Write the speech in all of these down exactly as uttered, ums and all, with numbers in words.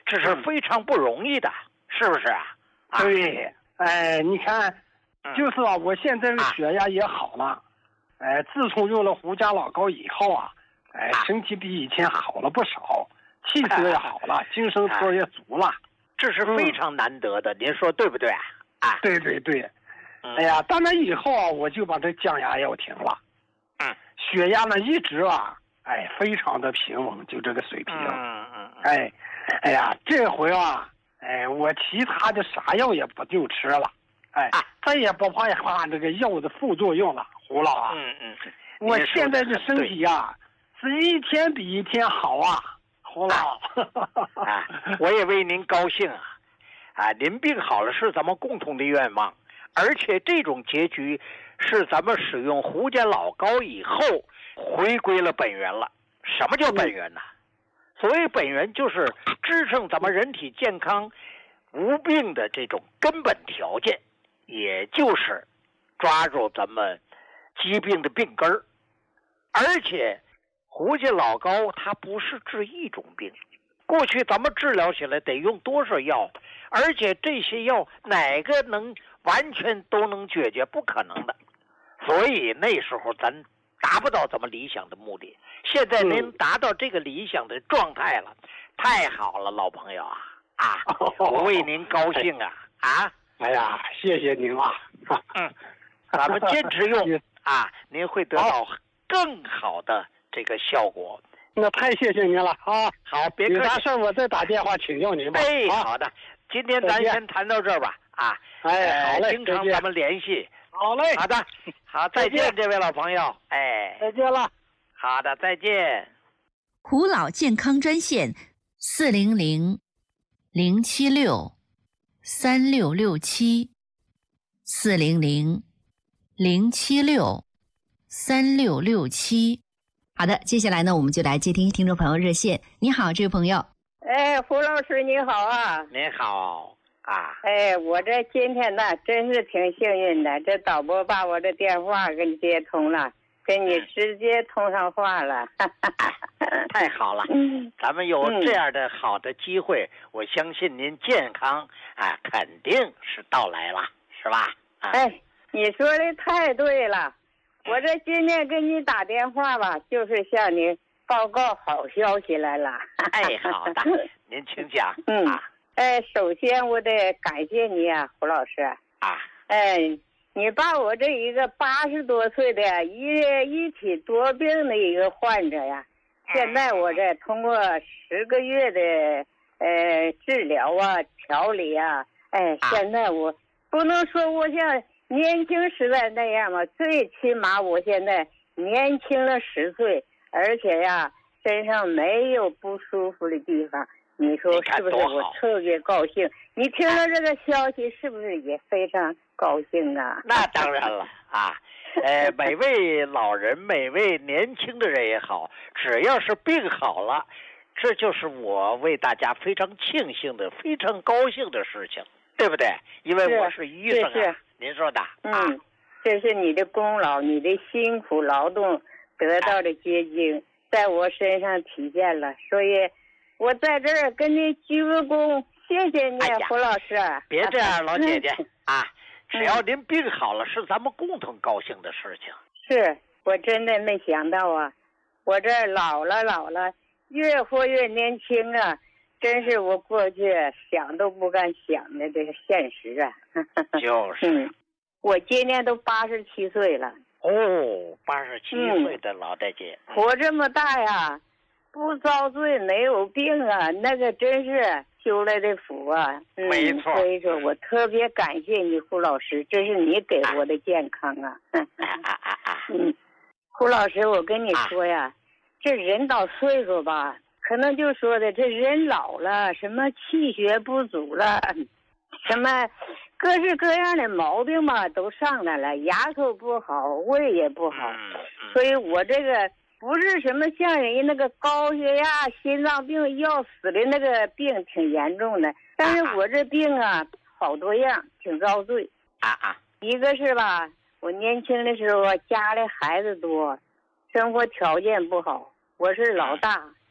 这是非常不容易的，是不是啊？啊对，哎，你看， 嗯就是啊，我现在的血压也好了，哎，自从用了胡家老膏以后啊，哎， 啊身体比以前好了不少，气色也好了，精神头也足了， 这是非常难得的，您说对不对啊？啊， 对对对， 嗯哎呀，当然以后啊，我就把这降压药停了， 嗯， 血压呢一直啊，哎，非常的平稳，就这个水平， 嗯嗯嗯， 哎，哎呀，这回啊，哎，我其他的啥药也不就吃了，哎， 啊再也不怕怕这个药的副作用了，胡老啊， 嗯嗯， 我您说现在的身得很对体呀、是一天比一天好啊，胡老。 啊，我也为您高兴啊！啊，您病好了是咱们共同的愿望，而且这种结局是咱们使用胡家老膏以后回归了本源了。什么叫本源呢？所谓本源就是支撑咱们人体健康无病的这种根本条件，也就是抓住咱们疾病的病根儿。而且胡家老膏它不是治一种病，过去咱们治疗起来得用多少药，而且这些药哪个能完全都能解决？不可能的。所以那时候咱达不到咱们理想的目的。现在您达到这个理想的状态了，太好了，老朋友啊啊！我为您高兴啊啊！ 哎呀，谢谢您啊！ 嗯，咱们坚持用啊，您会得到更好的这个效果。 那太谢谢您了啊！ 好，别客气。 有啥事儿我再打电话请教您吧。 哎， 啊、 好的，今天咱先谈到这儿吧。啊， 哎，好嘞， 经常咱们联系。 好嘞， 好的，好，再见，这位老朋友。哎， 再见了。 好的，再见。 胡老健康专线四零零零七六三六六七四零零零七六三六六七。好的，接下来呢，我们就来接听听众朋友热线。你好，这位朋友。 哎，胡老师你好啊！ 您好啊！ 哎，我这今天呢，真是挺幸运的，这导播把我这电话给你接通了，跟你直接通上话了。 太好了，咱们有这样的好的机会，嗯、我相信您健康啊，肯定是到来了，是吧？啊、 哎，你说的太对了。我这今天给你打电话吧，就是向你报告好消息来了。 哎，好的，您请讲。 嗯， 啊， 哎，首先我得感谢你啊，胡老师。 啊， 哎，你把我这一个八十多岁的一一体多病的一个患者呀，现在我这通过十个月的呃治疗啊、调理啊，哎，现在我不能说我像年轻时代那样嘛，最起码我现在年轻了十岁，而且呀，身上没有不舒服的地方。你说是不是？我特别高兴。你听了这个消息，是不是也非常高兴啊？ 那当然了啊！呃，每位老人，每位年轻的人也好，只要是病好了，这就是我为大家非常庆幸的、非常高兴的事情，对不对？因为我是医生啊，您说的。 嗯，这是你的功劳，你的辛苦劳动得到的结晶，在我身上体现了，所以。我在这儿跟你鞠个躬，谢谢你， 哎、 胡老师。 别这样，老姐姐啊！只要您病好了，是咱们共同高兴的事情。 是我真的没想到啊，我这老了老了，越活越年轻啊！真是我过去想都不敢想的这个现实啊。 就是。 嗯，我今年都八十七岁了。 哦，八十七岁的老大姐， 嗯、活这么大呀！不遭罪，没有病啊，那个真是修来的福啊！ 嗯、没错， 所以说我特别感谢你，胡老师，这是你给我的健康啊！ 啊啊啊啊！ 嗯，胡老师，我跟你说呀，啊、这人到岁数吧，可能就说的这人老了，什么气血不足了，什么各式各样的毛病嘛都上来了，牙口不好，胃也不好， 嗯嗯、 所以我这个。不是什么像人家那个高血压、心脏病要死的那个病挺严重的，但是我这病啊好多样，挺遭罪啊啊！ 一个是吧，我年轻的时候家里孩子多，生活条件不好，我是老大，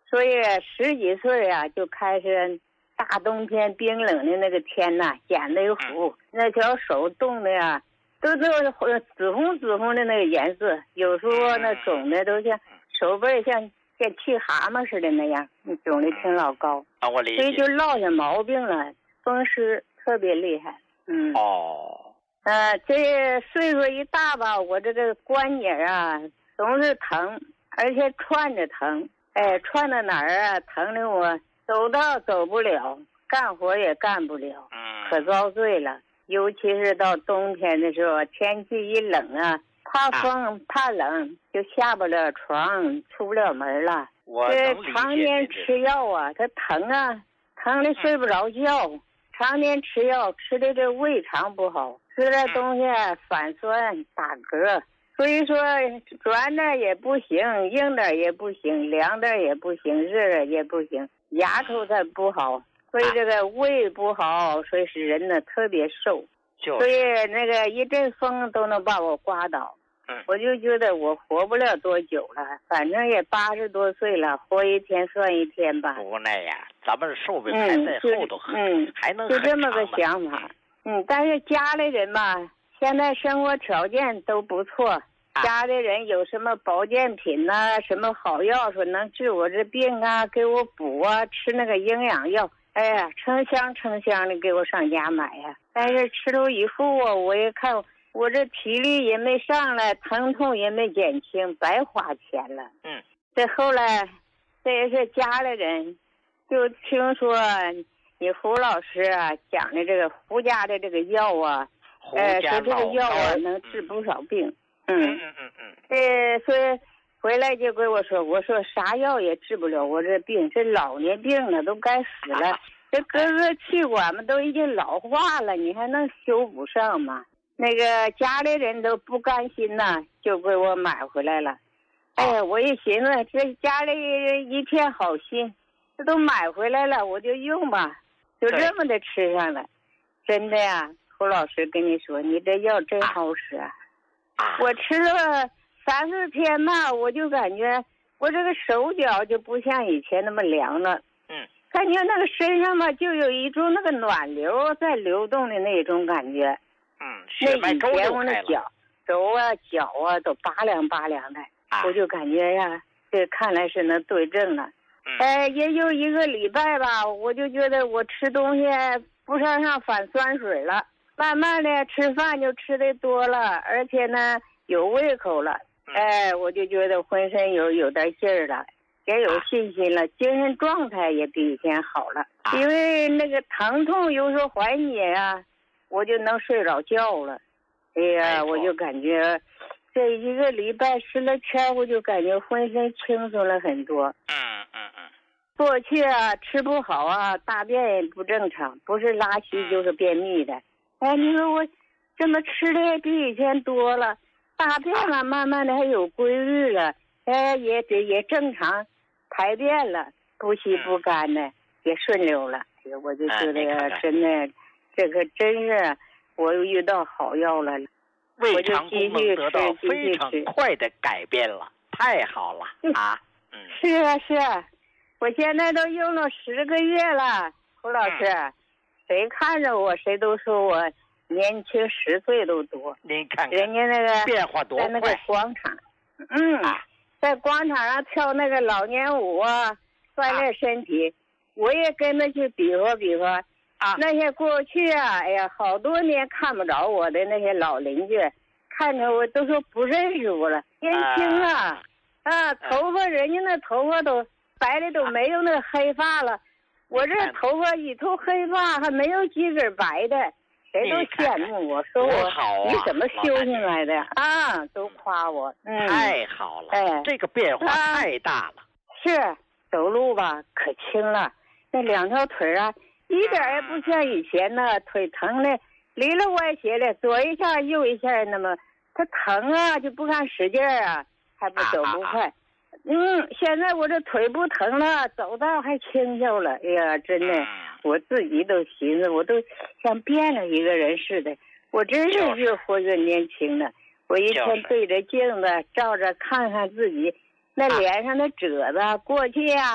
所以十几岁啊就开始，大冬天冰冷的那个天呐，眼泪糊，那条手冻的呀，都都紫红紫红的那个颜色，有时候那肿的都像手背像像气蛤蟆似的那样，肿的挺老高。 啊，我理解。 所以就落下毛病了，风湿特别厉害。嗯。 哦。 呃，这岁数一大吧，我这个关节啊总是疼，而且串着疼。哎，串到哪儿啊，疼的我走道走不了，干活也干不了，可遭罪了。尤其是到冬天的时候，天气一冷啊，怕风、啊、怕冷，就下不了床，出不了门了。 我这常年吃药啊，它疼啊，疼的睡不着觉。嗯、常年吃药，吃的这胃肠不好，吃的东西反酸打嗝。所以说软的也不行，硬的也不行，凉的也不行，热的也不行，牙口它不好，所以这个胃不好，所以使人呢特别瘦。 就是、 所以那个一阵风都能把我刮倒。 嗯， 我就觉得我活不了多久了，反正也八十多岁了，活一天算一天吧。 无奈呀，咱们寿命还在后头， 嗯， 还能就这么个想法。嗯，但是家里人吧，现在生活条件都不错。家里人有什么保健品呐、啊，什么好药说能治我这病啊，给我补啊，吃那个营养药，哎呀，成箱成箱的给我上家买呀、啊。但是吃了以后啊，我也看我这体力也没上来，疼痛也没减轻，白花钱了。 嗯， 这后来这也是家里人就听说你胡老师啊讲的这个胡家的这个药啊，呃，说这个药啊能治不少病。 嗯嗯嗯嗯， 呃，所以回来就跟我说，我说啥药也治不了我这病，这老年病了，都该死了。啊、这各个气管嘛都已经老化了，你还能修补上吗？那个家里人都不甘心呐，就给我买回来了。哎呀，我一寻思，这家里一片好心，这都买回来了，我就用吧，就这么的吃上了。真的呀，胡老师跟你说，你这药真好使啊。我吃了三四天吧，我就感觉我这个手脚就不像以前那么凉了。 嗯， 感觉那个身上吧，就有一种那个暖流在流动的那种感觉。 嗯，血脉沟流开了。那以前我的脚、手啊、脚啊都拔凉拔凉的，啊、我就感觉呀，这看来是能对症了。 嗯、 哎，也就一个礼拜吧，我就觉得我吃东西不上上反酸水了。慢慢的吃饭就吃的多了，而且呢有胃口了，哎，我就觉得浑身有有点劲儿了，也有信心了，精神状态也比以前好了。因为那个疼痛有时候缓解啊，我就能睡着觉了。哎呀，我就感觉这一个礼拜吃了天，我就感觉浑身轻松了很多。 嗯嗯嗯。 过去啊吃不好啊，大便也不正常，不是拉稀就是便秘的。哎，你说我这么吃的比以前多了，大便了慢慢的还有规律了，哎，也也也正常排便了，不稀不干的也顺溜了。我就觉得真的，这个真是我又遇到好药了， 胃肠功能得到非常快的改变了，太好了啊！ 嗯，是啊是啊，我现在都用了十个月了，胡老师。嗯，谁看着我，谁都说我年轻十岁都多。 您看看， 人家那个变化多快！ 在那个广场，嗯，啊、在广场上跳那个老年舞啊，锻炼身体，啊、我也跟着去比划比划。啊，那些过去啊，哎呀，好多年看不着我的那些老邻居，看着我都说不认识我了，年轻啊，啊，啊头发人家那头发都白的都没有那个黑发了。我这头发一头黑发，还没有几根白的，谁都羡慕我，说我你怎么修行来的啊？都夸我，嗯， 太好了， 哎， 这个变化太大了。 是走路吧，可轻了，那两条腿啊，一点也不像以前呢，腿疼的里了歪斜的，左一下右一下，那么它疼啊，就不敢使劲啊，还不走不快。啊啊啊嗯，现在我这腿不疼了，走道还轻巧了。哎呀，真的，我自己都寻思，我都像变了一个人似的。我真是越活越年轻了。我一天对着镜子照着看看自己，那脸上的褶子，过去呀、啊，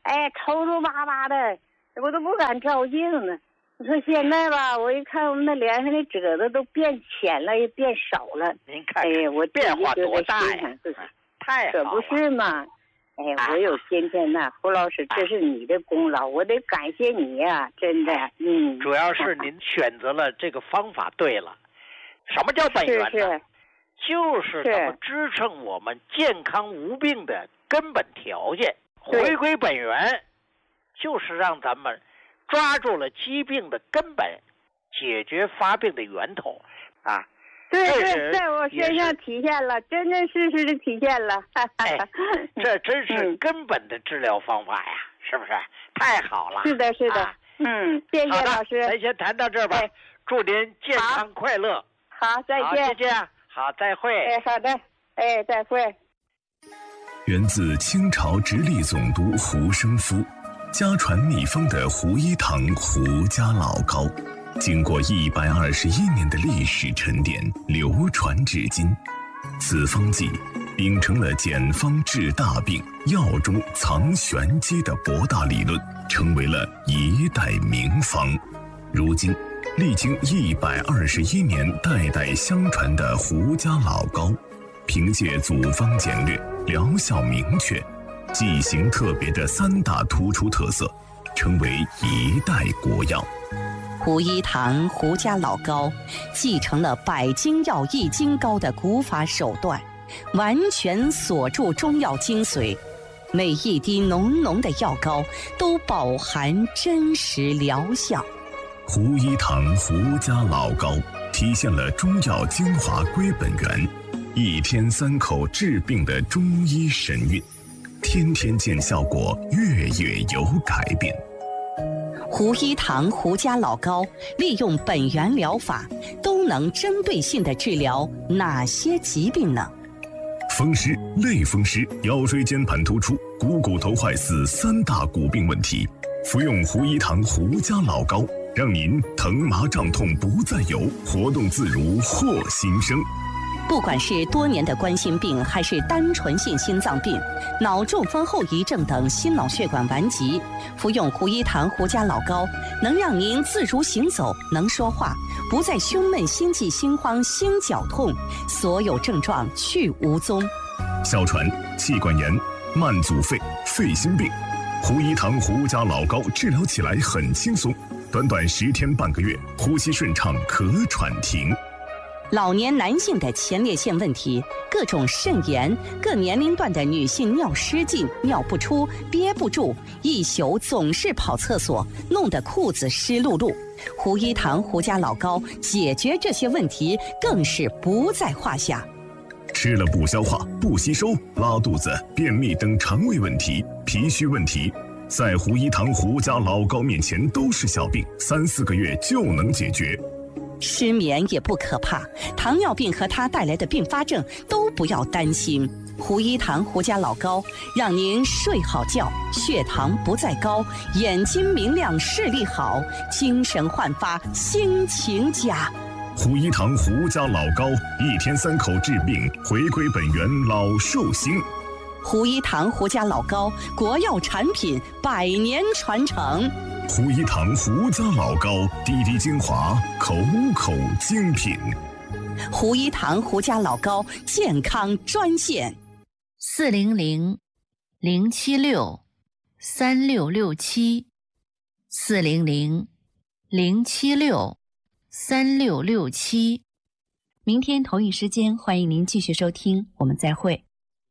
哎，抽抽巴巴的，我都不敢照镜子。你说现在吧，我一看我们那脸上的褶子都变浅了，也变少了。 您看， 哎呀，我变化多大呀！太可不是嘛！哎，我有今天呐，胡老师，这是你的功劳，我得感谢你呀，真的。嗯， 主要是您选择了这个方法对了。什么叫本源呢？ 是是就是怎么支撑我们健康无病的根本条件。回归本源，就是让咱们抓住了疾病的根本，解决发病的源头啊。 对对，在我身上体现了，真真实实的体现了。 哎，这真是根本的治疗方法呀，嗯、是不是？太好了。 是的，是的。啊、嗯，谢谢老师。 咱先谈到这儿吧。哎、祝您健康快乐。 好，再见。 再见。好，再会。 哎，好的。哎，再会。 源自清朝直隶总督胡生夫，家传秘方的胡一堂胡家老膏。经过一百二十一年的历史沉淀，流传至今。此方剂秉承了简方治大病、药中藏玄机的博大理论，成为了一代名方。如今，历经一百二十一年代代相传的胡家老膏，凭借组方简略、疗效明确、剂型特别的三大突出特色，成为一代国药。 胡一堂胡家老膏继承了百金药益精膏的古法手段，完全锁住中药精髓，每一滴浓浓的药膏都饱含真实疗效。 胡一堂胡家老膏体现了中药精华归本源，一天三口治病的中医神韵，天天见效果，月月有改变。 胡一堂胡家老膏利用本源疗法，都能针对性地治疗哪些疾病呢？ 风湿、类风湿、腰椎间盘突出、股骨头坏死三大骨病问题，服用胡一堂胡家老膏，让您疼麻胀痛不再有，活动自如获新生。 不管是多年的冠心病，还是单纯性心脏病、脑中风后遗症等心脑血管顽疾，服用胡一堂胡家老膏，能让您自如行走，能说话，不再胸闷、心悸、心慌、心绞痛，所有症状去无踪。 哮喘、气管炎、慢阻肺、肺心病，胡一堂胡家老膏治疗起来很轻松，短短十天半个月，呼吸顺畅，咳喘停。 老年男性的前列腺问题、各种肾炎、各年龄段的女性尿失禁、尿不出、憋不住，一宿总是跑厕所，弄得裤子湿漉漉。胡一堂胡家老膏解决这些问题更是不在话下。 吃了不消化、不吸收、拉肚子、便秘等肠胃问题、脾虚问题，在胡一堂胡家老膏面前都是小病，三四个月就能解决。 失眠也不可怕，糖尿病和它带来的并发症都不要担心。胡一堂胡家老膏让您睡好觉，血糖不再高，眼睛明亮，视力好，精神焕发，心情佳。 胡一堂胡家老膏，一天三口治病，回归本源，老寿星。 胡一堂胡家老膏，国药产品，百年传承。 胡一堂胡家老膏，滴滴精华，口口精品。 胡一堂胡家老膏健康专线： 四零零零七六三六六七，四零零零七六三六六七。明天同一时间，欢迎您继续收听，我们再会。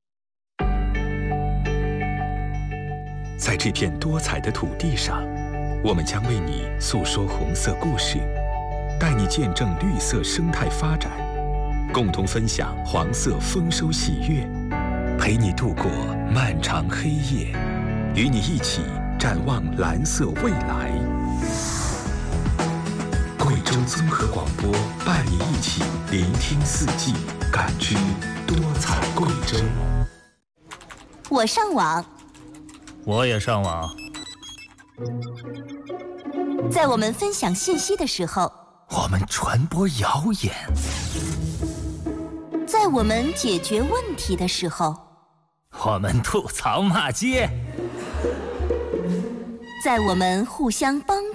在这片多彩的土地上，我们将为你诉说红色故事，带你见证绿色生态发展，共同分享黄色丰收喜悦，陪你度过漫长黑夜，与你一起展望蓝色未来。贵州综合广播伴你一起聆听四季，感知多彩贵州。 我上网， 我也上网。 在我们分享信息的时候， 我们传播谣言； 在我们解决问题的时候， 我们吐槽骂街； 在我们互相帮